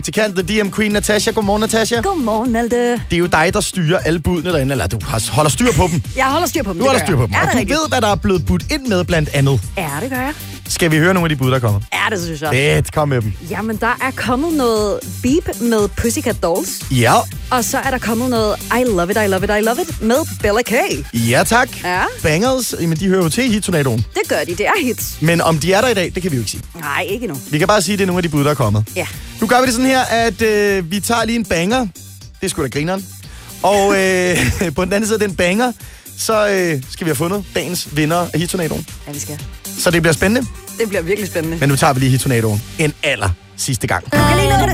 Praktikant, The DM Queen, Natasha. Godmorgen, Natasha. Godmorgen, Malte. Det er jo dig, der styrer alle budene derinde, eller du holder styr på dem. Jeg holder styr på dem. Du holder styr på dem. Er Og det du rigtigt? ved, hvad der er blevet budt ind med, blandt andet. Ja, det gør jeg. Skal vi høre nogle af de bud, der er kommet? Ja, det synes jeg. Fedt, kom med dem. Jamen, der er kommet noget Beep med Pussycat Dolls. Ja. Og så er der kommet noget I Love It, I Love It, I Love It med Bella K. Ja, tak. Ja. Bangers, jamen de hører jo til i Hit-tornadoen. Det gør de, det er hits. Men om de er der i dag, det kan vi jo ikke sige. Nej, ikke nu. Vi kan bare sige, at det er nogle af de bud, der er kommet. Ja. Nu gør vi det sådan her, at vi tager lige en banger. Det er sgu da grineren. Og på den anden side af den banger, så skal vi have fundet dagens vinder af Hit-tornadoen. Ja, vi skal. Så det bliver spændende. Det bliver virkelig spændende. Men nu tager vi lige Hit-tornadoen en aller sidste gang. Du kan lige nå det.